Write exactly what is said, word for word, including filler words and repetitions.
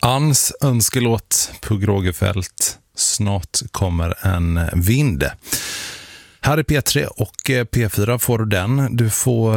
Hans önskelåt Pugh Rogefeldt, Snart kommer en vind. Här är P tre och P fyra får du den. Du får